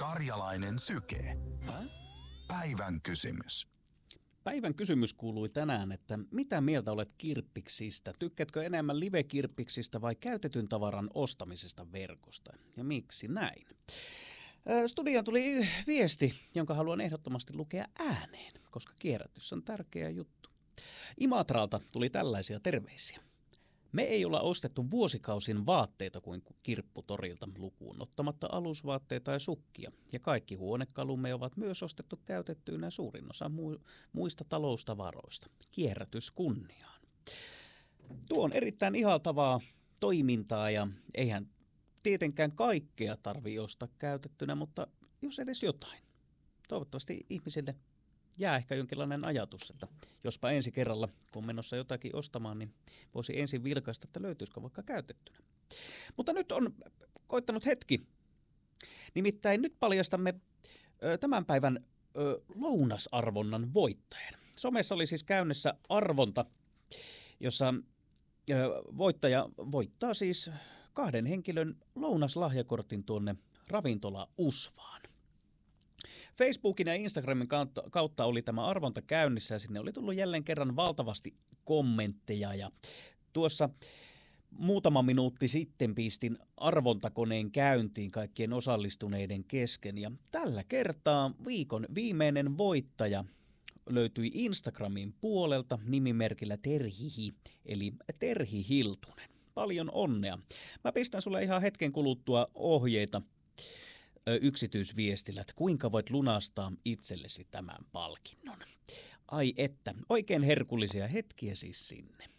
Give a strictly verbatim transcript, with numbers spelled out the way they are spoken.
Karjalainen syke. Päivän kysymys. Päivän kysymys kuului tänään, että mitä mieltä olet kirppiksistä? Tykkäätkö enemmän live-kirppiksistä vai käytetyn tavaran ostamisesta verkosta? Ja miksi näin? Studioon tuli viesti, jonka haluan ehdottomasti lukea ääneen, koska kierrätys on tärkeä juttu. Imatralta tuli tällaisia terveisiä. Me ei olla ostettu vuosikausin vaatteita kuin kirpputorilta lukuun ottamatta alusvaatteita ja sukkia. Ja kaikki huonekalumme ovat myös ostettu käytettyinä suurin osa muista taloustavaroista. Kierrätys kunniaan. Tuo on erittäin ihaltavaa toimintaa ja eihän tietenkään kaikkea tarvitse ostaa käytettynä, mutta jos edes jotain. Toivottavasti ihmisille jää ehkä jonkinlainen ajatus, että jospa ensi kerralla, kun menossa jotakin ostamaan, niin voisi ensin vilkaista, että löytyisikö vaikka käytettynä. Mutta nyt on koittanut hetki. Nimittäin nyt paljastamme ö, tämän päivän ö, lounasarvonnan voittajan. Somessa oli siis käynnissä arvonta, jossa ö, voittaja voittaa siis kahden henkilön lounaslahjakortin tuonne ravintola Usvaan. Facebookin ja Instagramin kautta oli tämä arvonta käynnissä ja sinne oli tullut jälleen kerran valtavasti kommentteja. Ja tuossa muutama minuutti sitten pistin arvontakoneen käyntiin kaikkien osallistuneiden kesken. Ja tällä kertaa viikon viimeinen voittaja löytyi Instagramin puolelta nimimerkillä Terhihi, eli Terhi Hiltunen. Paljon onnea. Mä pistän sulle ihan hetken kuluttua ohjeita yksityisviestillä, että kuinka voit lunastaa itsellesi tämän palkinnon. Ai että, oikein herkullisia hetkiä siis sinne.